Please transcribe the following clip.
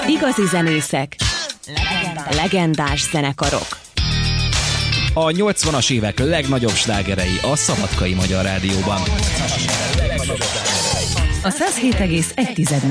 Igazi zenészek, legendás zenekarok. A 80-as évek legnagyobb slágerei a Szabadkai Magyar Rádióban. A 107,1